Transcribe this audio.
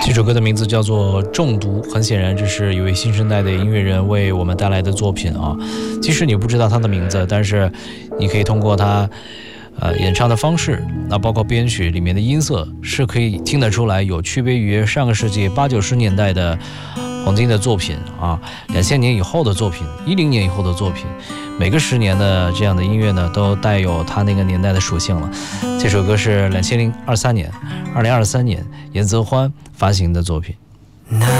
这首歌的名字叫做《中毒》，很显然这是一位新生代的音乐人为我们带来的作品啊。即使你不知道他的名字，但是你可以通过他演唱的方式，那包括编曲里面的音色，是可以听得出来有区别于上个世纪80、90年代的黄金的作品啊，2000年以后的作品，10年以后的作品，每个10年的这样的音乐呢，都带有他那个年代的属性了。这首歌是2023年严泽欢发行的作品。